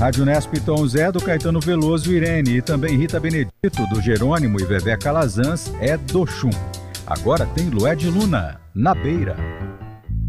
Rádio Nesp Tom Zé, do Caetano Veloso e Irene, e também Rita Benedito, do Jerônimo, e Vevé Calazans é do Chum. Agora tem Lué de Luna, Na Beira.